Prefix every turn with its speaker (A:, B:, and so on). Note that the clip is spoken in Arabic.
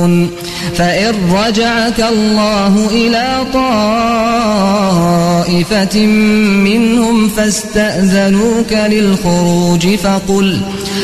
A: يعلمون فإن رجعك الله إلى طائفة منهم فاستأذنوك للخروج